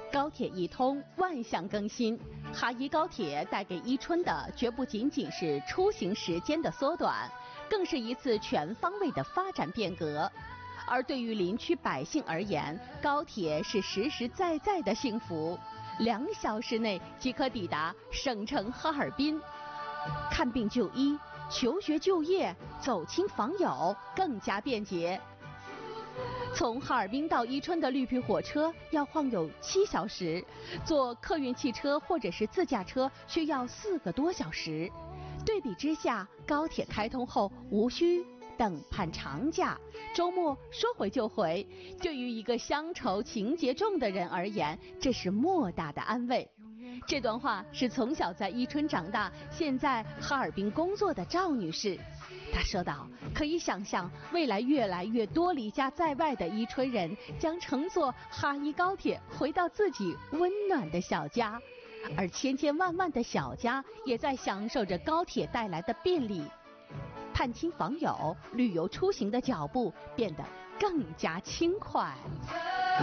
高铁一通，万象更新。哈伊高铁带给伊春的绝不仅仅是出行时间的缩短，更是一次全方位的发展变革。而对于林区百姓而言，高铁是实实在在的幸福。2小时内即可抵达省城哈尔滨，看病就医、求学就业、走亲访友更加便捷。从哈尔滨到伊春的绿皮火车要晃悠7小时，坐客运汽车或者是自驾车需要4个多小时。对比之下，高铁开通后无需等盼长假，周末说回就回。对于一个乡愁情节重的人而言，这是莫大的安慰。这段话是从小在伊春长大，现在哈尔滨工作的赵女士。她说道，可以想象未来越来越多离家在外的伊春人将乘坐哈伊高铁回到自己温暖的小家，而千千万万的小家也在享受着高铁带来的便利，探亲访友、旅游出行的脚步变得更加轻快。